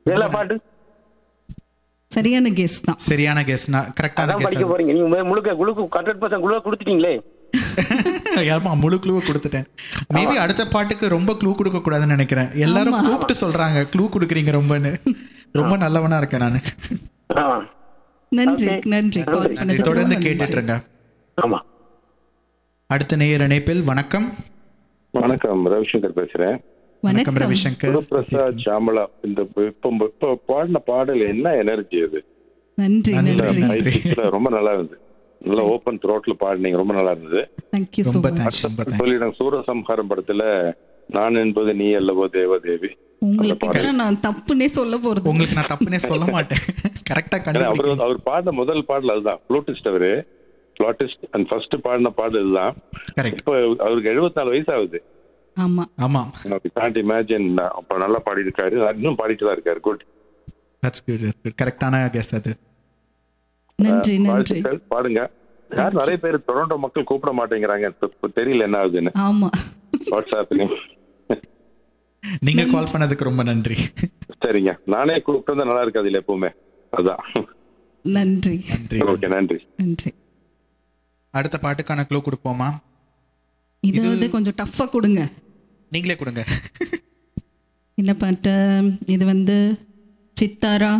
எல்லா பாட்டு சரியான கெஸ் தான். சரியான கெஸ். கரெக்டான அதான் படிக்க போறீங்க நீங்க. முழுக்க குழுக்கு 100% குழுவை கொடுத்துட்டீங்களே. ஆமா, முழு க்ளூ கொடுத்துட்டேன். மேபி அடுத்த பாட்டுக்கு ரொம்ப க்ளூ கொடுக்க கூடாதுன்னு நினைக்கிறேன். எல்லாரும் கூப்பிட்டு சொல்றாங்க க்ளூ கொடுக்குறீங்க ரொம்பன்னு. ரொம்ப நல்லவனா இருக்கேன் நானு. நன்றி நன்றி. தொடர்ந்து கேட்டுட்டு இருங்க. ஆமா. அடுத்த நேயர் இணைப்பில். வணக்கம். வணக்கம், ரவிசங்கர் பேசுறேன். வணக்கம் ரவிசங்கர். பிரசாத் ஷாமலா, இந்த இப்ப பாடின பாடல் என்ன எனர்ஜி அது. நன்றி நன்றி. ரொம்ப நல்லா இருந்தது. நல்லா ஓபன் த்ரோட்ல பாடினீங்க, ரொம்ப நல்லா இருந்தது. சொல்லிடுறேன், சூரசம்ஹாரம் படத்துல நான் என்பது நீ அல்லவோ தேவதேவி. உங்களுக்கு நான் தப்புனே சொல்ல போறது. உங்களுக்கு நான் தப்புனே சொல்ல மாட்டேன். கரெக்டா கண்டுபிடிச்சீங்க. அவர் பாடின முதல் பாடல் அதுதான். ஃப்ளூட்டிஸ்ட் அவரு, ஃப்ளூட்டிஸ்ட் அண்ட் ஃபர்ஸ்ட் பாடின பாடல் இதுதான். இப்போ அவருக்கு 74 வயசு ஆகுது. ஆமா ஆமா. Gantt imagine. அப்ப நல்லா பாடி இருக்காரு, இன்னும் பாடிட்டு தான் இருக்காரு. Good, that's good. கரெக்டான கெஸ் அது. நன்றி நன்றி. பாடுங்க. யார் நிறைய பேர் டொரண்டோ மக்கள் கூப்பிட மாட்டேங்கிறாங்க, தெரியல என்ன ஆகுதுன்னு. ஆமா, வாட்ஸ்அப்லயும். நீங்க கால் பண்ணதுக்கு ரொம்ப நன்றி. சரிங்க, நானே கூப்பிட்டு நல்லா இருக்காது இல்ல எப்பவுமே. அதான். நன்றி நன்றி. ஓகே, நன்றி நன்றி. அடுத்த பாட்டுக்கான க்ளூ கொடுப்போமா? இது வந்து கொஞ்சம் டஃப்பா கொடுங்க. நீங்களே கொடுங்க. என்ன பாட்டு இது? வந்து சித்தாரா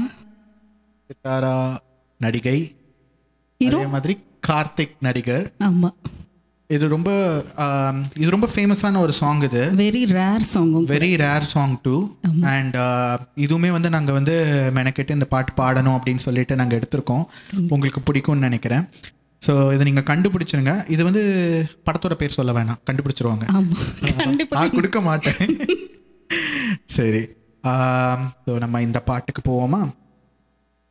நடிகை, அதே மாதிரி கார்த்திக் நடிகர். ஆமா. இது ரொம்ப ஃபேமஸான ஒரு சாங். இது very rare song, very rare song two. And இதுவுமே வந்து நாங்கள் வந்து மெனக்கெட்டு இந்த பாட்டு பாடணும் அப்படின்னு சொல்லிட்டு நாங்கள் எடுத்திருக்கோம். உங்களுக்கு பிடிக்கும்னு நினைக்கிறேன். ஸோ இதை நீங்கள் கண்டுபிடிச்சிருங்க. இது வந்து படத்தோட பேர் சொல்ல வேணாம், கண்டுபிடிச்சிருவாங்க. கொடுக்க மாட்டேன். சரி, ஸோ நம்ம இந்த பாட்டுக்கு போவோமா?